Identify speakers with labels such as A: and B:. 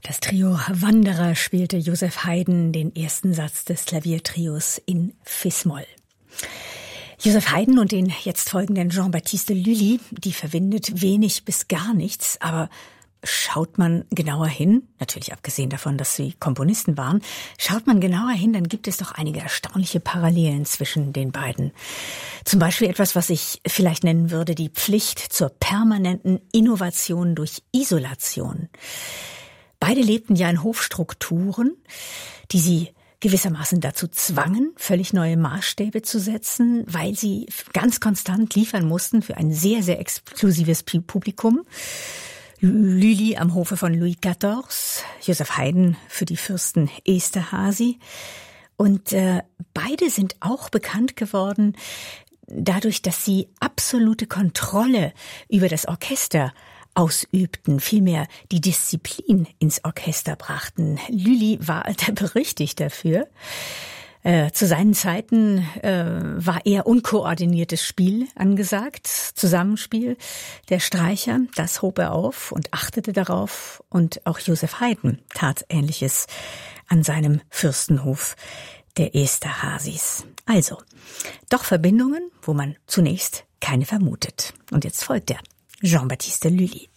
A: Das Trio Wanderer spielte Joseph Haydn den ersten Satz des Klaviertrios in Fis-Moll. Joseph Haydn und den jetzt folgenden Jean-Baptiste Lully, die verbindet wenig bis gar nichts, aber schaut man genauer hin, natürlich abgesehen davon, dass sie Komponisten waren, schaut man genauer hin, dann gibt es doch einige erstaunliche Parallelen zwischen den beiden. Zum Beispiel etwas, was ich vielleicht nennen würde, die Pflicht zur permanenten Innovation durch Isolation. Beide lebten ja in Hofstrukturen, die sie gewissermaßen dazu zwangen, völlig neue Maßstäbe zu setzen, weil sie ganz konstant liefern mussten für ein sehr, sehr exklusives Publikum. Lully am Hofe von Louis XIV, Joseph Haydn für die Fürsten Esterházy. Und beide sind auch bekannt geworden dadurch, dass sie absolute Kontrolle über das Orchester ausübten, vielmehr die Disziplin ins Orchester brachten. Lully war da berüchtigt dafür. Zu seinen Zeiten war eher unkoordiniertes Spiel angesagt, Zusammenspiel der Streicher, das hob er auf und achtete darauf. Und auch Joseph Haydn tat Ähnliches an seinem Fürstenhof der Esterházys. Also, doch Verbindungen, wo man zunächst keine vermutet. Und jetzt folgt er. Jean-Baptiste Lully.